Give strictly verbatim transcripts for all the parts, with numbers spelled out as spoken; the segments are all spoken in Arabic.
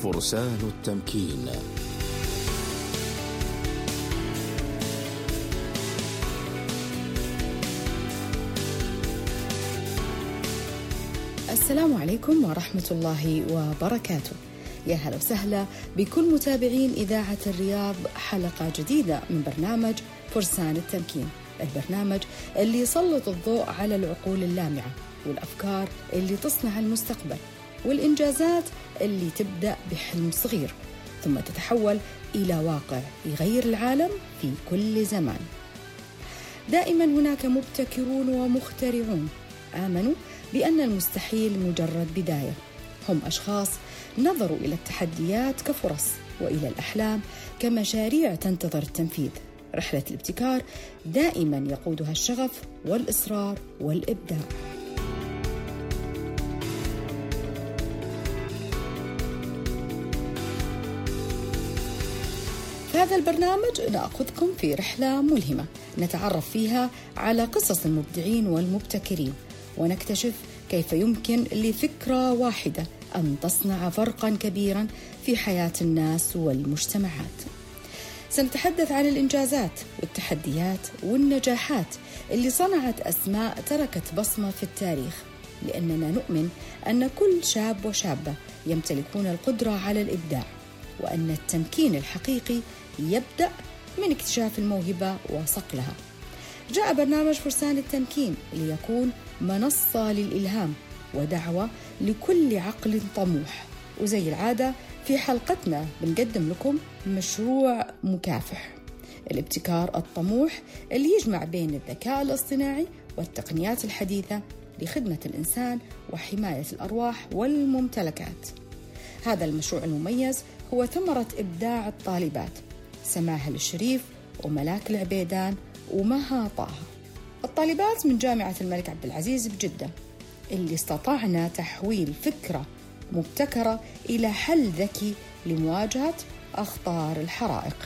فرسان التمكين. السلام عليكم ورحمة الله وبركاته. يا هلا وسهلا بكل متابعين إذاعة الرياض، حلقة جديدة من برنامج فرسان التمكين، البرنامج اللي يسلط الضوء على العقول اللامعة والأفكار اللي تصنع المستقبل، والإنجازات اللي تبدأ بحلم صغير ثم تتحول إلى واقع يغير العالم في كل زمان. دائما هناك مبتكرون ومخترعون آمنوا بأن المستحيل مجرد بداية. هم أشخاص نظروا إلى التحديات كفرص وإلى الأحلام كمشاريع تنتظر التنفيذ. رحلة الابتكار دائما يقودها الشغف والإصرار والإبداع. في هذا البرنامج نأخذكم في رحلة ملهمة نتعرف فيها على قصص المبدعين والمبتكرين، ونكتشف كيف يمكن لفكرة واحدة أن تصنع فرقاً كبيراً في حياة الناس والمجتمعات. سنتحدث عن الإنجازات والتحديات والنجاحات اللي صنعت أسماء تركت بصمة في التاريخ، لأننا نؤمن أن كل شاب وشابة يمتلكون القدرة على الإبداع، وأن التمكين الحقيقي يبدأ من اكتشاف الموهبة وصقلها. جاء برنامج فرسان التمكين ليكون منصة للإلهام ودعوة لكل عقل طموح، وزي العادة في حلقتنا بنقدم لكم مشروع مكافح، الابتكار الطموح اللي يجمع بين الذكاء الاصطناعي والتقنيات الحديثة لخدمة الإنسان وحماية الأرواح والممتلكات. هذا المشروع المميز هو ثمرة إبداع الطالبات سماهل الشريف وملاك العبيدان ومها طه، الطالبات من جامعة الملك عبد العزيز بجدة، اللي استطعنا تحويل فكرة مبتكرة إلى حل ذكي لمواجهة أخطار الحرائق.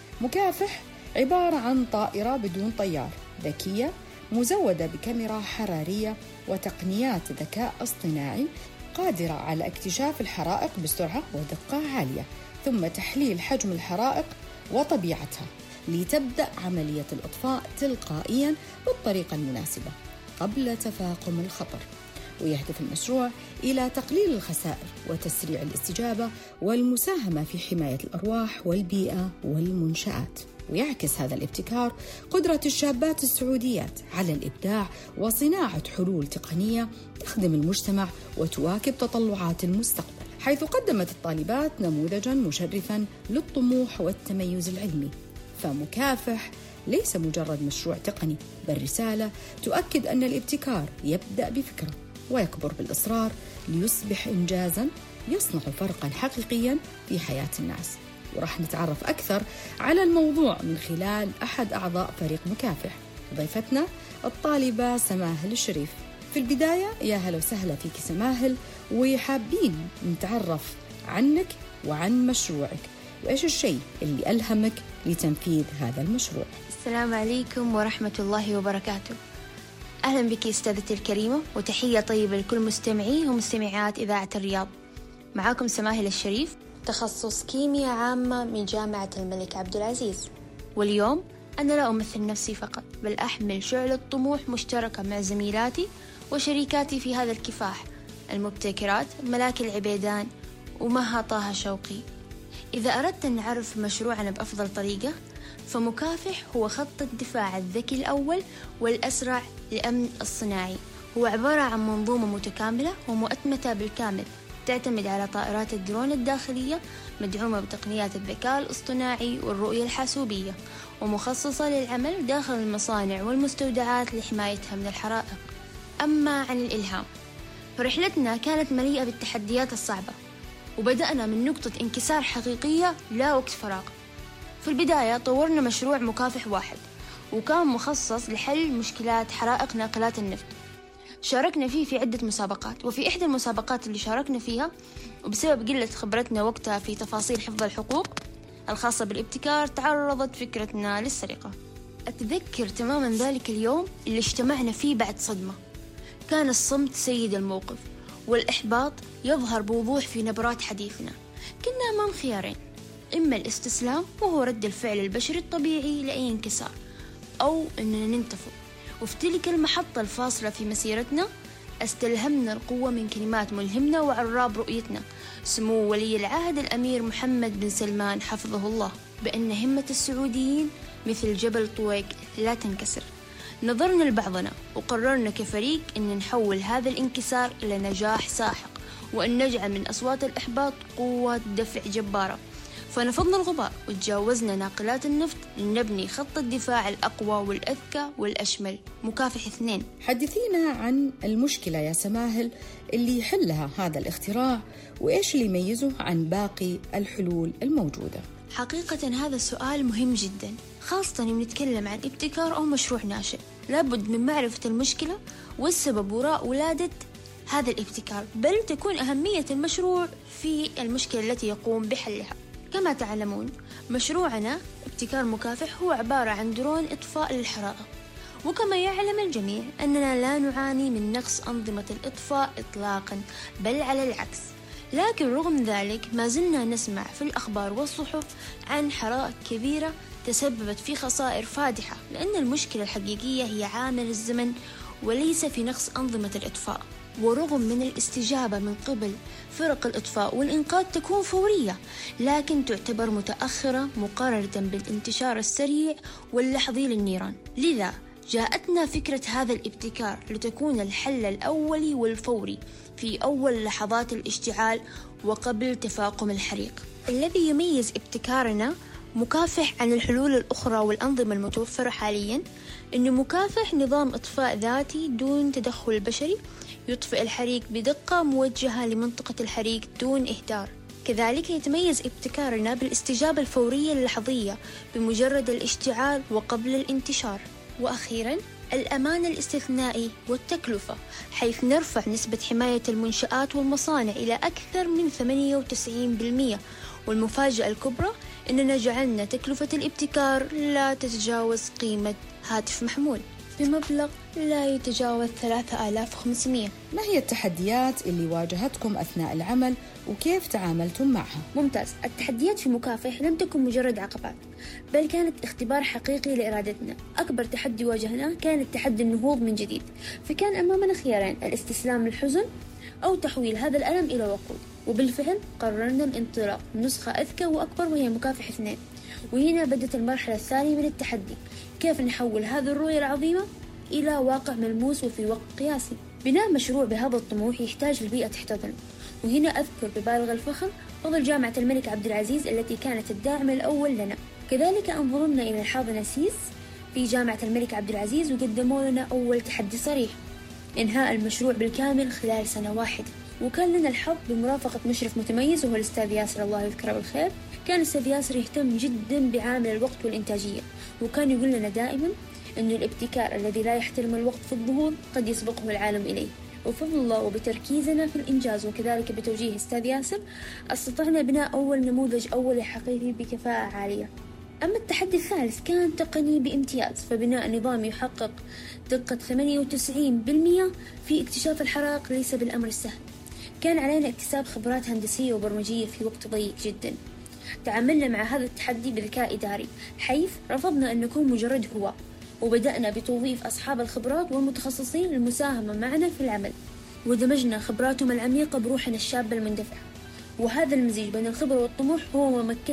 مكافح عبارة عن طائرة بدون طيار ذكية مزودة بكاميرا حرارية وتقنيات ذكاء اصطناعي قادرة على اكتشاف الحرائق بسرعة ودقة عالية، ثم تحليل حجم الحرائق وطبيعتها لتبدأ عملية الإطفاء تلقائياً بالطريقة المناسبة قبل تفاقم الخطر. ويهدف المشروع إلى تقليل الخسائر وتسريع الاستجابة والمساهمة في حماية الأرواح والبيئة والمنشآت. ويعكس هذا الابتكار قدرة الشابات السعوديات على الإبداع وصناعة حلول تقنية تخدم المجتمع وتواكب تطلعات المستقبل، حيث قدمت الطالبات نموذجاً مشرفاً للطموح والتميز العلمي. فمكافح ليس مجرد مشروع تقني، بل رسالة تؤكد أن الابتكار يبدأ بفكرة ويكبر بالإصرار ليصبح إنجازاً يصنع فرقاً حقيقياً في حياة الناس. ورح نتعرف أكثر على الموضوع من خلال أحد أعضاء فريق مكافح، ضيفتنا الطالبة سماهل الشريف. في البداية يا هلا وسهلا فيك سماهل، وحابين نتعرف عنك وعن مشروعك، وإيش الشيء اللي ألهمك لتنفيذ هذا المشروع. السلام عليكم ورحمة الله وبركاته. أهلا بك أستاذتي الكريمة، وتحية طيبة لكل مستمعي ومستمعات إذاعة الرياض. معاكم سماهل الشريف، تخصص كيمياء عامة من جامعة الملك عبد العزيز. واليوم أنا لا أمثل نفسي فقط، بل أحمل شعلة طموح مشتركة مع زميلاتي وشريكاتي في هذا الكفاح، المبتكرات ملاك العبيدان ومها طه شوقي. إذا أردت أن نعرف مشروعنا بأفضل طريقة، فمكافح هو خط الدفاع الذكي الأول والأسرع للأمن الصناعي. هو عبارة عن منظومة متكاملة ومؤتمتة بالكامل، تعتمد على طائرات الدرون الداخلية مدعومة بتقنيات الذكاء الاصطناعي والرؤية الحاسوبية، ومخصصة للعمل داخل المصانع والمستودعات لحمايتها من الحرائق. أما عن الإلهام، فرحلتنا كانت مليئة بالتحديات الصعبة، وبدأنا من نقطة انكسار حقيقية لا وقت فراغ. في البداية طورنا مشروع مكافح واحد، وكان مخصص لحل مشكلات حرائق ناقلات النفط. شاركنا فيه في عدة مسابقات، وفي إحدى المسابقات اللي شاركنا فيها وبسبب قلة خبرتنا وقتها في تفاصيل حفظ الحقوق الخاصة بالابتكار تعرضت فكرتنا للسرقة. أتذكر تماما ذلك اليوم اللي اجتمعنا فيه بعد صدمة. كان الصمت سيد الموقف، والإحباط يظهر بوضوح في نبرات حديثنا. كنا أمام خيارين: إما الاستسلام وهو رد الفعل البشري الطبيعي لأي انكسار، أو أننا ننتفض. وفي تلك المحطة الفاصلة في مسيرتنا استلهمنا القوة من كلمات ملهمنا وعراب رؤيتنا سمو ولي العهد الأمير محمد بن سلمان حفظه الله بأن همة السعوديين مثل جبل طويق لا تنكسر. نظرنا لبعضنا وقررنا كفريق أن نحول هذا الانكسار إلى نجاح ساحق، وأن نجعل من أصوات الإحباط قوة دفع جبارة. فنفضنا الغبار وتجاوزنا ناقلات النفط لنبني خط الدفاع الأقوى والأذكى والأشمل، مكافح اثنين. حدثينا عن المشكلة يا سماهل اللي يحلها هذا الاختراع، وإيش اللي يميزه عن باقي الحلول الموجودة. حقيقة هذا السؤال مهم جدا، خاصة يوم نتكلم عن ابتكار أو مشروع ناشئ. لابد من معرفة المشكلة والسبب وراء ولادة هذا الابتكار، بل تكون أهمية المشروع في المشكلة التي يقوم بحلها. كما تعلمون مشروعنا ابتكار مكافح هو عبارة عن درون إطفاء للحرائق، وكما يعلم الجميع أننا لا نعاني من نقص أنظمة الإطفاء إطلاقا، بل على العكس. لكن رغم ذلك ما زلنا نسمع في الأخبار والصحف عن حرائق كبيرة تسببت في خسائر فادحة، لأن المشكلة الحقيقية هي عامل الزمن وليس في نقص أنظمة الإطفاء. ورغم من الاستجابة من قبل فرق الإطفاء والإنقاذ تكون فورية، لكن تعتبر متأخرة مقارنة بالانتشار السريع واللحظي للنيران. لذا جاءتنا فكرة هذا الابتكار لتكون الحل الأولي والفوري في أول لحظات الاشتعال وقبل تفاقم الحريق. الذي يميز ابتكارنا مكافح عن الحلول الأخرى والأنظمة المتوفرة حاليا أنه مكافح نظام إطفاء ذاتي دون تدخل بشري، يطفئ الحريق بدقة موجهة لمنطقة الحريق دون إهدار. كذلك يتميز ابتكارنا بالاستجابة الفورية اللحظية بمجرد الاشتعال وقبل الانتشار. وأخيرا الأمان الاستثنائي والتكلفة، حيث نرفع نسبة حماية المنشآت والمصانع إلى أكثر من ثمانية وتسعين بالمئة. والمفاجأة الكبرى أننا جعلنا تكلفة الابتكار لا تتجاوز قيمة هاتف محمول بمبلغ لا يتجاوز ثلاثة آلاف وخمسمئة. ما هي التحديات اللي واجهتكم أثناء العمل وكيف تعاملتم معها؟ ممتاز. التحديات في مكافح لم تكن مجرد عقبات، بل كانت اختبار حقيقي لإرادتنا. أكبر تحدي واجهناه كان التحدي النهوض من جديد، فكان أمامنا خيارين: الاستسلام للحزن أو تحويل هذا الألم إلى وقود. وبالفعل قررنا الانطلاق بنسخة أذكى وأكبر وهي مكافح اثنين. وهنا بدت المرحلة الثانية من التحدي: كيف نحول هذه الرؤية العظيمة إلى واقع ملموس وفي وقت قياسي. بناء مشروع بهذا الطموح يحتاج البيئة تحتضن، وهنا أذكر ببالغ الفخر فضل جامعة الملك عبد العزيز التي كانت الداعم الأول لنا. كذلك أنظرنا إلى الحاضنة سيس في جامعة الملك عبد العزيز، وقدموا لنا أول تحدي صريح: إنهاء المشروع بالكامل خلال سنة واحدة. وكان لنا الحظ بمرافقة مشرف متميز وهو الأستاذ ياسر، الله يذكره بالخير. كان الأستاذ ياسر يهتم جدا بعامل الوقت والإنتاجية، وكان يقول لنا دائما أن الابتكار الذي لا يحترم الوقت في الظهور قد يسبقه العالم إليه. وفضل الله وبتركيزنا في الإنجاز وكذلك بتوجيه أستاذ ياسر استطعنا بناء أول نموذج أولي حقيقي بكفاءة عالية. أما التحدي الثالث كان تقني بامتياز، فبناء نظام يحقق دقة ثمانية وتسعين بالمئة في اكتشاف الحرائق ليس بالأمر السهل. كان علينا اكتساب خبرات هندسية وبرمجية في وقت ضيق جدا. تعاملنا مع هذا التحدي بذكاء إداري، حيث رفضنا أن نكون مجرد هواة، وبدأنا بتوظيف أصحاب الخبرات والمتخصصين للمساهمة معنا في العمل، ودمجنا خبراتهم العميقة بروحنا الشابة المندفعة. وهذا المزيج بين الخبرة والطموح هو ما مكن